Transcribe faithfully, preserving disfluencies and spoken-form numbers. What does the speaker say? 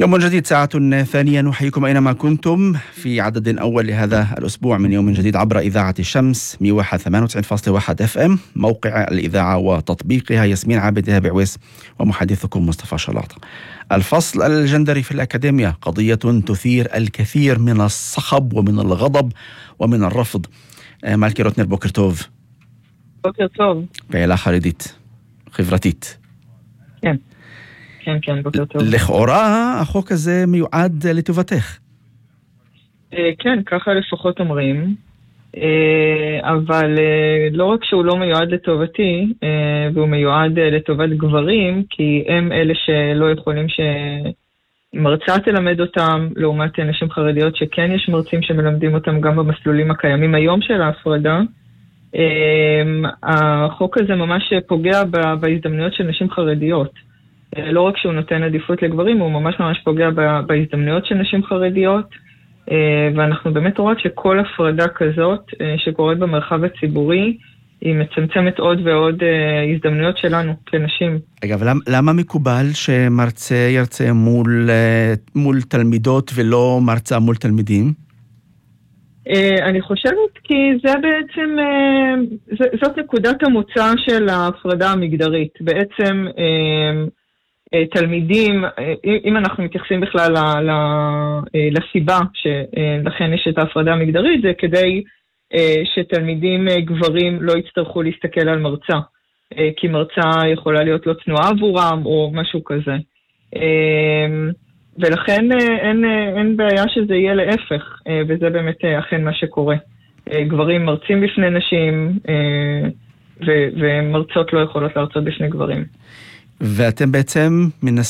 يوم جديد، ساعة ثانية، نحييكم أينما كنتم في عدد أول لهذا الأسبوع من يوم جديد عبر إذاعة الشمس مية وواحد ثمانية وتسعين فاصلة واحد اف ام، موقع الإذاعة وتطبيقها. ياسمين عابد هابع ويس ومحدثكم مصطفى شلاطة. الفصل الجندري في الأكاديمية قضية تثير الكثير من الصخب ومن الغضب ومن الرفض. مالكي روتنر بوكر טוב. בוקר טוב. פעילה חרדית, חברתית. כן. כן, כן, בוקר טוב. לכאורה החוק הזה מיועד לטובתך. כן, ככה לפחות אומרים. אבל לא רק שהוא לא מיועד לטובתי, והוא מיועד לטובת גברים, כי הם אלה שלא יכולים שמרצה תלמד אותם, לעומת נשים חרדיות שכן יש מרצים שמלמדים אותם גם במסלולים הקיימים היום של ההפרדה. החוק הזה ממש פוגע בהזדמנויות של נשים חרדיות. לא רק שהוא נותן עדיפות לגברים, הוא ממש ממש פוגע בהזדמנויות של נשים חרדיות, ואנחנו באמת רואות שכל הפרדה כזאת שקורית במרחב הציבורי, היא מצמצמת עוד ועוד הזדמנויות שלנו כנשים. אגב, למה מקובל שמרצה ירצה מול, מול תלמידות ולא מרצה מול תלמידים? אני חושבת כי זה בעצם, זאת נקודת המוצא של ההפרדה המגדרית. בעצם תלמידים, אם אנחנו מתייחסים בכלל לסיבה שלכן יש את ההפרדה המגדרית, זה כדי שתלמידים גברים לא יצטרכו להסתכל על מרצה, כי מרצה יכולה להיות לא צנועה עבורם או משהו כזה. ולכן אין, אין בעיה שזה יהיה להפך, וזה באמת אכן מה שקורה. גברים מרצים בפני נשים, ומרצות לא יכולות להרצות בפני גברים. ואתם בעצם מנסים